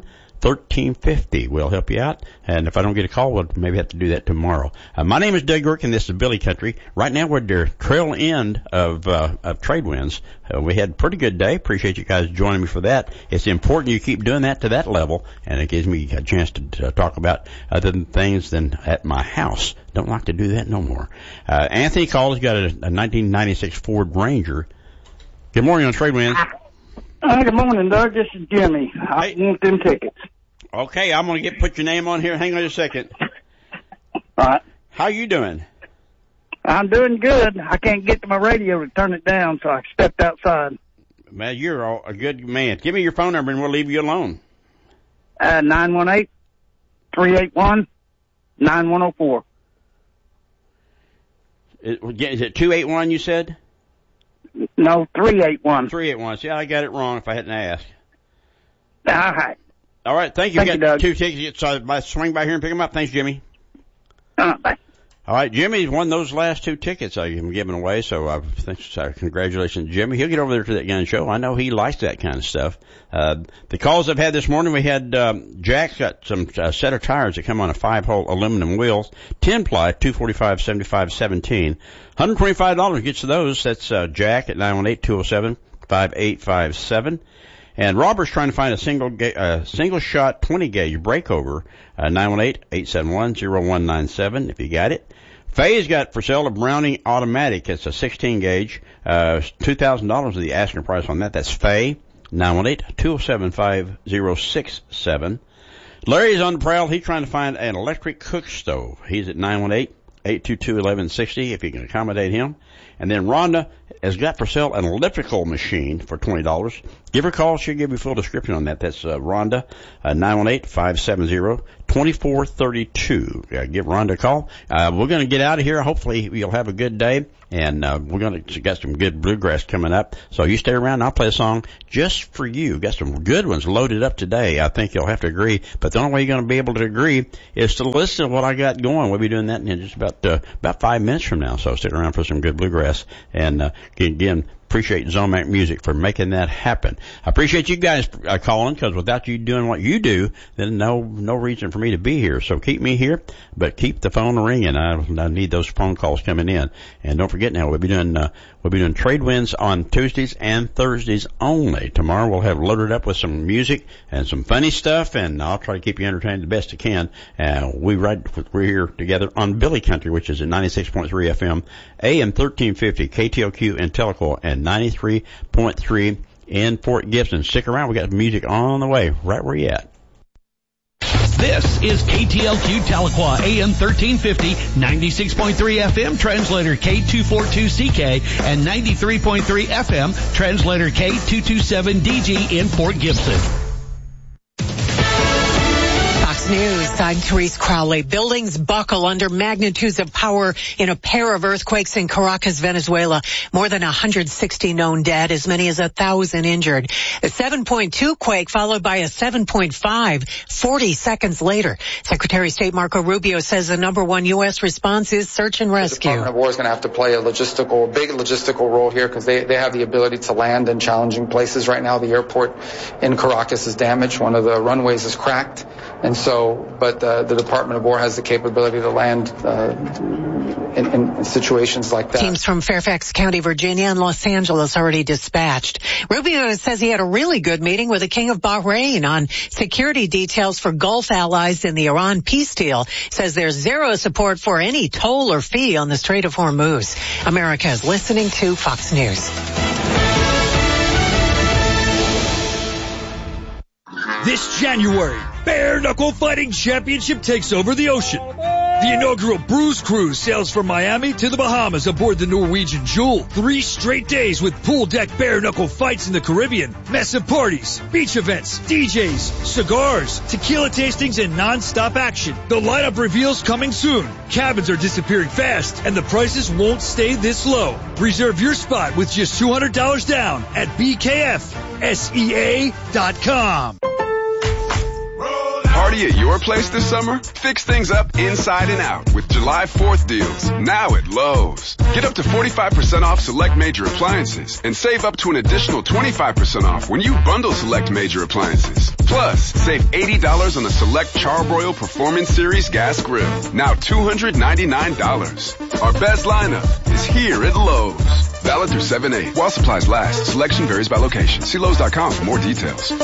We'll help you out. And if I don't get a call, we'll maybe have to do that tomorrow. My name is Doug Gurk, and this is Billy Country. Right now, we're at the trail end of trade winds. We had a pretty good day. Appreciate you guys joining me for that. It's important you keep doing that to that level, and it gives me a chance to talk about other things than at my house. Don't like to do that no more. Anthony called. He's got a 1996 Ford Ranger. Good morning on Trade Winds. Good morning, Doug. This is Jimmy. I want them tickets. Okay, I'm going to put your name on here. Hang on a second. All right. How you doing? I'm doing good. I can't get to my radio to turn it down, so I stepped outside. Man, you're a good man. Give me your phone number, and we'll leave you alone. 918-381-9104. Is it 281 you said? No, 381. 381. See, I got it wrong if I hadn't asked. All right. All right, thank you. Thank you, Doug. 2 tickets, so I swing by here and pick them up. Thanks, Jimmy. Bye. All right, Jimmy's won those last 2 tickets I'm giving away, so congratulations, Jimmy. He'll get over there to that gun show. I know he likes that kind of stuff. The calls I've had this morning, we had Jack's got some set of tires that come on a 5-hole aluminum wheels, 10-ply, 245, 75, 17. $125 gets you those. That's Jack at 918-207-5857. And Robert's trying to find a single shot 20 gauge breakover, 918-871-0197 if you got it. Faye's got for sale a Browning automatic. It's a 16 gauge, $2,000 is the asking price on that. That's Faye, 918-207-5067. Larry's on the prowl. He's trying to find an electric cook stove. He's at 918-822-1160 if you can accommodate him. And then Rhonda has got for sale an elliptical machine for $20. Give her a call. She'll give you a full description on that. That's Rhonda, 918-570-2432. Give Rhonda a call. We're going to get out of here. Hopefully you'll have a good day. And we're going to got some good bluegrass coming up. So you stay around. I'll play a song just for you. Got some good ones loaded up today. I think you'll have to agree. But the only way you're going to be able to agree is to listen to what I got going. We'll be doing that in just about 5 minutes from now. So stick around for some good bluegrass. And again, appreciate Zomac Music for making that happen. I appreciate you guys calling, because without you doing what you do, then no reason for me to be here. So keep me here, but keep the phone ringing. I need those phone calls coming in. And don't forget now, we'll be doing Trade Winds on Tuesdays and Thursdays only. Tomorrow we'll have loaded up with some music and some funny stuff, and I'll try to keep you entertained the best I can. We're here together on Billy Country, which is at 96.3 FM, AM 1350, KTLQ in Tahlequah, and 93.3 in Fort Gibson. Stick around. We got music on the way right where you at. This is KTLQ Tahlequah, AM 1350, 96.3 FM, translator K242CK, and 93.3 FM, translator K227DG in Fort Gibson. Fox News, I'm Therese Crowley. Buildings buckle under magnitudes of power in a pair of earthquakes in Caracas, Venezuela. More than 160 known dead, as many as 1,000 injured. A 7.2 quake followed by a 7.5 40 seconds later. Secretary of State Marco Rubio says the number one U.S. response is search and rescue. The Department of War is going to have to play a big logistical role here, because they have the ability to land in challenging places. Right now, the airport in Caracas is damaged. One of the runways is cracked. And but the Department of War has the capability to land in situations like that. Teams from Fairfax County, Virginia, and Los Angeles already dispatched. Rubio says he had a really good meeting with the King of Bahrain on security details for Gulf allies in the Iran peace deal. Says there's zero support for any toll or fee on the Strait of Hormuz. America is listening to Fox News. This January, Bare Knuckle Fighting Championship takes over the ocean. The inaugural Bruise Cruise sails from Miami to the Bahamas aboard the Norwegian Jewel. 3 straight days with pool deck bare knuckle fights in the Caribbean, massive parties, beach events, DJs, cigars, tequila tastings, and non-stop action. The lineup reveals coming soon. Cabins are disappearing fast, and the prices won't stay this low. Reserve your spot with just $200 down at BKFSEA.com. Party at your place this summer? Fix things up inside and out with July 4th deals, now at Lowe's. Get up to 45% off select major appliances and save up to an additional 25% off when you bundle select major appliances. Plus, save $80 on the select Charbroil Performance Series gas grill, now $299. Our best lineup is here at Lowe's. Valid through 7/8. While supplies last, selection varies by location. See Lowe's.com for more details.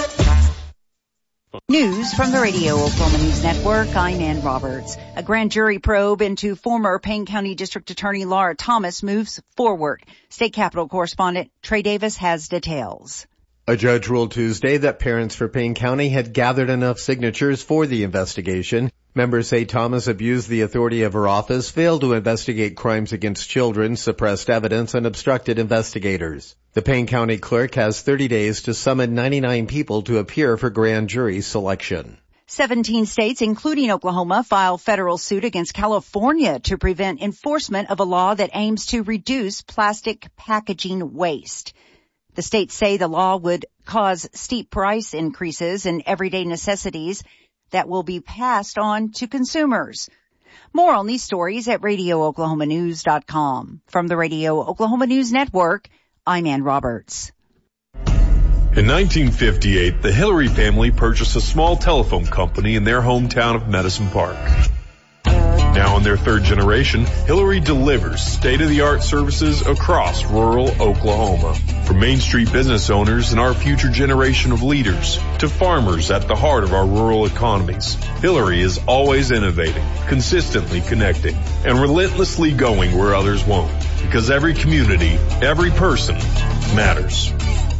News from the Radio Oklahoma News Network. I'm Ann Roberts. A grand jury probe into former Payne County District Attorney Laura Thomas moves forward. State Capitol correspondent Trey Davis has details. A judge ruled Tuesday that parents for Payne County had gathered enough signatures for the investigation. Members say Thomas abused the authority of her office, failed to investigate crimes against children, suppressed evidence, and obstructed investigators. The Payne County clerk has 30 days to summon 99 people to appear for grand jury selection. 17 states, including Oklahoma, filed federal suit against California to prevent enforcement of a law that aims to reduce plastic packaging waste. The states say the law would cause steep price increases in everyday necessities that will be passed on to consumers. More on these stories at RadioOklahomaNews.com. From the Radio Oklahoma News Network, I'm Ann Roberts. In 1958, the Hillary family purchased a small telephone company in their hometown of Medicine Park. Now in their third generation, Hillary delivers state-of-the-art services across rural Oklahoma. From Main Street business owners and our future generation of leaders to farmers at the heart of our rural economies, Hillary is always innovating, consistently connecting, and relentlessly going where others won't. Because every community, every person matters.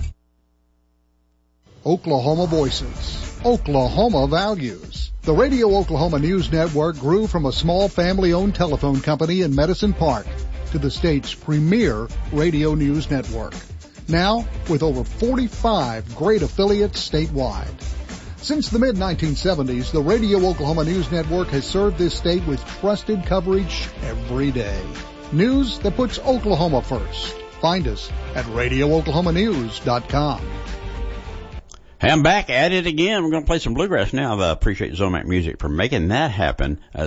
Oklahoma Voices, Oklahoma Values. The Radio Oklahoma News Network grew from a small family-owned telephone company in Medicine Park to the state's premier radio news network. Now, with over 45 great affiliates statewide. Since the mid-1970s, the Radio Oklahoma News Network has served this state with trusted coverage every day. News that puts Oklahoma first. Find us at RadioOklahomaNews.com. Hey, I'm back at it again. We're going to play some bluegrass now. I appreciate Zomac Music for making that happen.